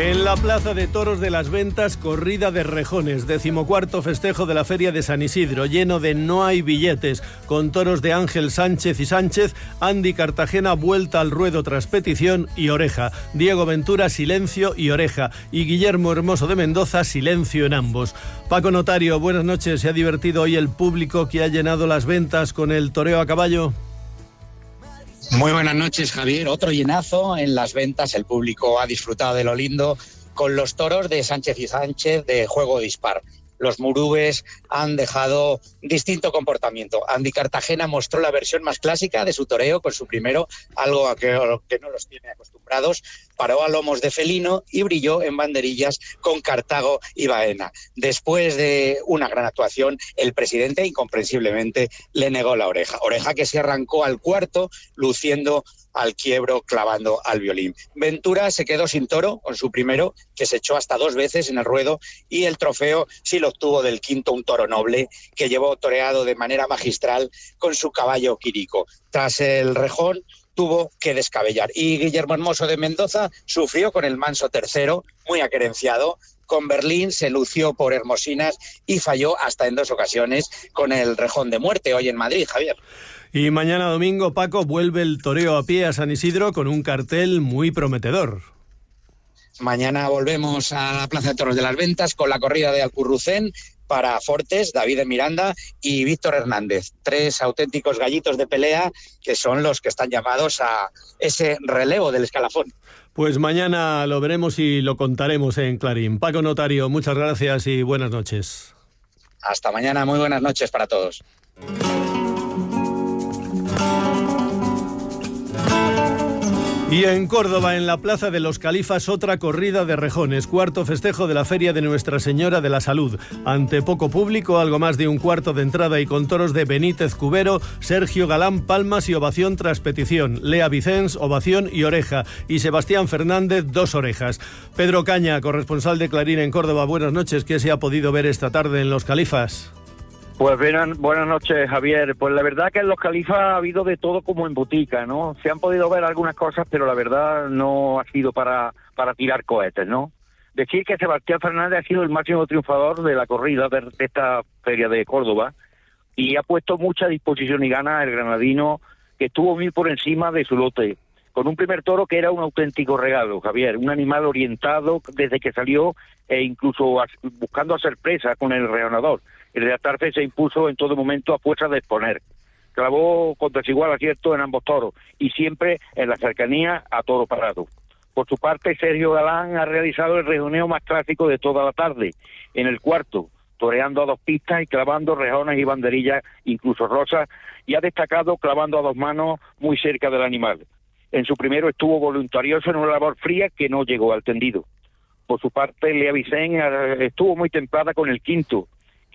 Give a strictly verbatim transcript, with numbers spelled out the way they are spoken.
En la Plaza de Toros de las Ventas, corrida de rejones, decimocuarto festejo de la Feria de San Isidro, lleno de no hay billetes, con toros de Ángel Sánchez y Sánchez, Andy Cartagena vuelta al ruedo tras petición y oreja, Diego Ventura silencio y oreja, y Guillermo Hermoso de Mendoza silencio en ambos. Paco Notario, buenas noches. ¿Se ha divertido hoy el público que ha llenado las ventas con el toreo a caballo? Muy buenas noches, Javier. Otro llenazo en las ventas. El público ha disfrutado de lo lindo con los toros de Sánchez y Sánchez de juego dispar. Los murúes han dejado distinto comportamiento. Andy Cartagena mostró la versión más clásica de su toreo con su primero, algo a que, a lo que no los tiene acostumbrados. Paró a lomos de felino y brilló en banderillas con Cartago y Baena. Después de una gran actuación, el presidente incomprensiblemente le negó la oreja. Oreja que se arrancó al cuarto, luciendo al quiebro, clavando al violín. Ventura se quedó sin toro con su primero, que se echó hasta dos veces en el ruedo, y el trofeo sí lo obtuvo del quinto, un toro noble, que llevó toreado de manera magistral con su caballo Quirico. Tras el rejón, tuvo que descabellar. Y Guillermo Hermoso de Mendoza sufrió con el manso tercero, muy aquerenciado. Con Berlín se lució por Hermosinas y falló hasta en dos ocasiones con el rejón de muerte hoy en Madrid, Javier. Y mañana domingo, Paco, vuelve el toreo a pie a San Isidro con un cartel muy prometedor. Mañana volvemos a la Plaza de Toros de las Ventas con la corrida de Alcurrucén para Fortes, David de Miranda y Víctor Hernández. Tres auténticos gallitos de pelea que son los que están llamados a ese relevo del escalafón. Pues mañana lo veremos y lo contaremos en Clarín. Paco Notario, muchas gracias y buenas noches. Hasta mañana, muy buenas noches para todos. Y en Córdoba, en la Plaza de los Califas, otra corrida de rejones, cuarto festejo de la Feria de Nuestra Señora de la Salud. Ante poco público, algo más de un cuarto de entrada y con toros de Benítez Cubero, Sergio Galán, palmas y ovación tras petición, Lea Vicens, ovación y oreja, y Sebastián Fernández, dos orejas. Pedro Caña, corresponsal de Clarín en Córdoba, buenas noches. ¿Qué se ha podido ver esta tarde en los Califas? Pues bien, buenas noches, Javier. Pues la verdad que en los Califas ha habido de todo como en botica, ¿no? Se han podido ver algunas cosas, pero la verdad no ha sido para, para tirar cohetes, ¿no? Decir que Sebastián Fernández ha sido el máximo triunfador de la corrida de, de esta feria de Córdoba y ha puesto mucha disposición y ganas el granadino, que estuvo muy por encima de su lote, con un primer toro que era un auténtico regalo, Javier, un animal orientado desde que salió e incluso a, buscando hacer presa con el reanador. El de Atarfe se impuso en todo momento a fuerza de exponer. Clavó con desigual acierto en ambos toros y siempre en la cercanía a toro parado. Por su parte, Sergio Galán ha realizado el rejoneo más clásico de toda la tarde, en el cuarto, toreando a dos pistas y clavando rejones y banderillas, incluso rosas, y ha destacado clavando a dos manos muy cerca del animal. En su primero estuvo voluntarioso en una labor fría que no llegó al tendido. Por su parte, Lea Vicens estuvo muy templada con el quinto,